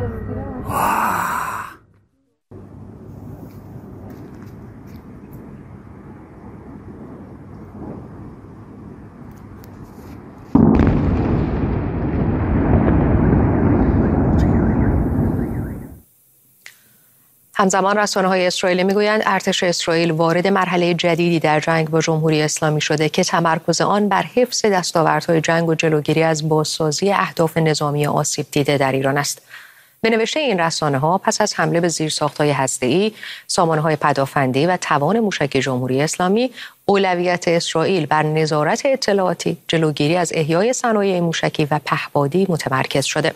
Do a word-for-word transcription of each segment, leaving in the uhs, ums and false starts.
همزمان رسانه‌های اسرائیلی میگویند ارتش اسرائیل وارد مرحله جدیدی در جنگ با جمهوری اسلامی شده که تمرکز آن بر حفظ دستاوردهای جنگ و جلوگیری از بازسازی اهداف نظامی آسیب دیده در ایران است. به نوشته این رسانه‌ها پس از حمله به زیرساخت‌های هسته‌ای، سامانه‌های پدافندی و توان موشک جمهوری اسلامی، اولویت اسرائیل بر نظارت اطلاعاتی، جلوگیری از احیای صنایع موشکی و پهپادی متمرکز شده.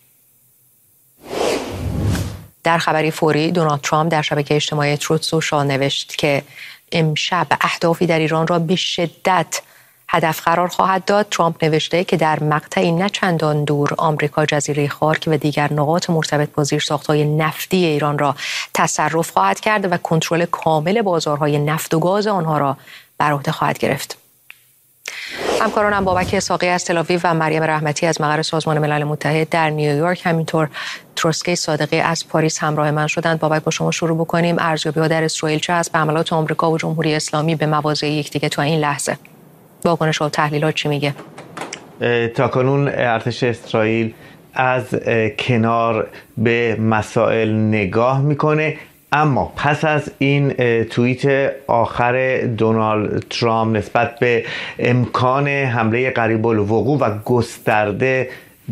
در خبری فوری دونالد ترامپ در شبکه اجتماعی تروت سوشال نوشت که امشب اهدافی در ایران را به شدت هدف قرار خواهد داد. ترامپ نوشته که در مقطعی نه چندان دور آمریکا جزیره خارک و دیگر نقاط مرتبط با زیرساخت‌های نفتی ایران را تصرف خواهد کرد و کنترل کامل بازارهای نفت و گاز آنها را بر عهده خواهد گرفت. همکارانم بابک اسحاقی از تل‌آویو و مریم رحمتی از مقر سازمان ملل متحد در نیویورک، همینطور تروسکه صادقی از پاریس همراه من شدند. بابک، با شما شروع بکنیم. ارزیابی‌ها در اسرائیل چه است به حملات آمریکا و جمهوری اسلامی به مواضع یکدیگه تا این لحظه؟ واکنش و تحلیلات چی میگه؟ تاکنون ارتش اسرائیل از کنار به مسائل نگاه میکنه، اما پس از این توییت آخر دونالد ترامپ نسبت به امکان حمله قریب الوقوع و گسترده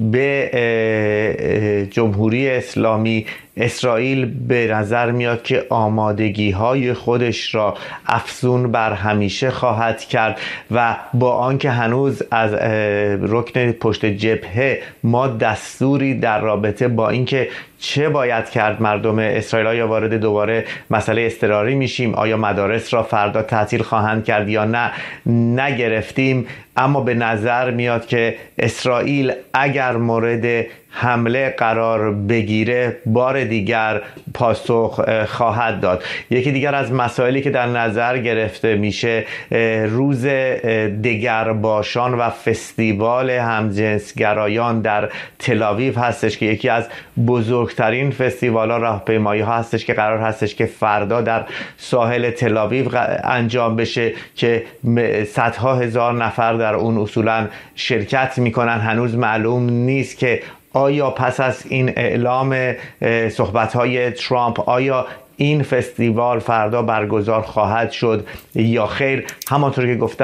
به جمهوری اسلامی، اسرائیل به نظر میاد که آمادگی های خودش را افزون بر همیشه خواهد کرد و با آنکه هنوز از رکن پشت جبهه ما دستوری در رابطه با اینکه چه باید کرد مردم اسرائیل، آیا وارد دوباره مسئله اضطراری میشیم، آیا مدارس را فردا تعطیل خواهند کرد یا نه، نگرفتیم، اما به نظر میاد که اسرائیل اگر مورد حمله قرار بگیره بار دیگر پاسخ خواهد داد. یکی دیگر از مسائلی که در نظر گرفته میشه روز دگرباشان و فستیوال همجنسگرایان در تل‌آویو هستش که یکی از بزرگترین فستیوال ها راهپیمایی ها هستش که قرار هستش که فردا در ساحل تل‌آویو انجام بشه که صدها هزار نفر در اون اصولا شرکت میکنن. هنوز معلوم نیست که آیا پس از این اعلام صحبت‌های ترامپ آیا این فستیوال فردا برگزار خواهد شد یا خیر. همانطور که گفتم